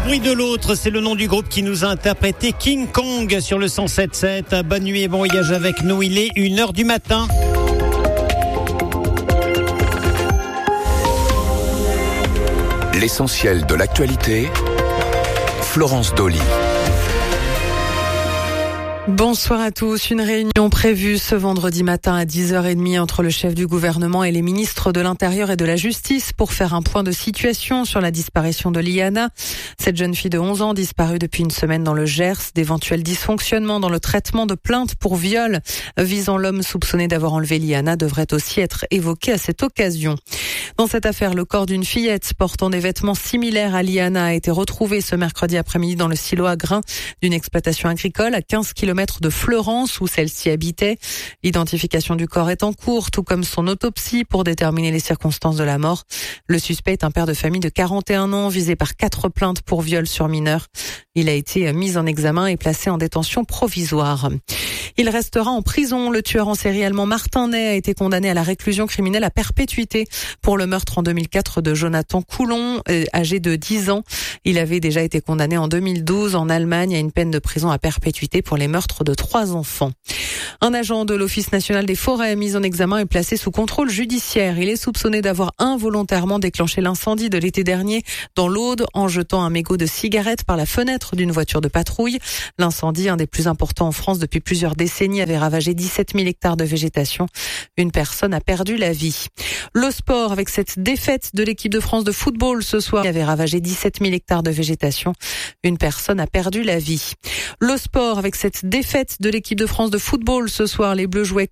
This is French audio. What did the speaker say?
bruit de l'autre, c'est le nom du groupe qui nous a interprété King Kong sur le 107.7. Bonne nuit et bon voyage avec nous, il est 1h du matin. L'essentiel de l'actualité, Florence Dolly. Bonsoir à tous. Une réunion prévue ce vendredi matin à 10h30 entre le chef du gouvernement et les ministres de l'Intérieur et de la Justice pour faire un point de situation sur la disparition de Liana. Cette jeune fille de 11 ans disparue depuis une semaine dans le Gers, d'éventuels dysfonctionnements dans le traitement de plaintes pour viol visant l'homme soupçonné d'avoir enlevé Liana devraient aussi être évoqués à cette occasion. Dans cette affaire, le corps d'une fillette portant des vêtements similaires à Liana a été retrouvé ce mercredi après-midi dans le silo à grains d'une exploitation agricole à 15 km de Fleurance où celle-ci habitait. L'identification du corps est en cours, tout comme son autopsie pour déterminer les circonstances de la mort. Le suspect est un père de famille de 41 ans visé par 4 plaintes pour viol sur mineur. Il a été mis en examen et placé en détention provisoire. Il restera en prison. Le tueur en série allemand Martin Ney a été condamné à la réclusion criminelle à perpétuité pour le meurtre en 2004 de Jonathan Coulon, âgé de 10 ans. Il avait déjà été condamné en 2012 en Allemagne à une peine de prison à perpétuité pour les meurtres de 3 enfants. Un agent de l'Office national des forêts mis en examen est placé sous contrôle judiciaire. Il est soupçonné d'avoir involontairement déclenché l'incendie de l'été dernier dans l'Aude en jetant un mégot de cigarette par la fenêtre d'une voiture de patrouille. L'incendie, un des plus importants en France depuis plusieurs décennies, avait ravagé 17 000 hectares de végétation. Une personne a perdu la vie. Le sport, avec cette défaite de l'équipe de France de football ce soir, avait ravagé 17 000 hectares de végétation. Une personne a perdu la vie. Le sport, avec cette défaite de l'équipe de France de football ce soir, les Bleus jouaient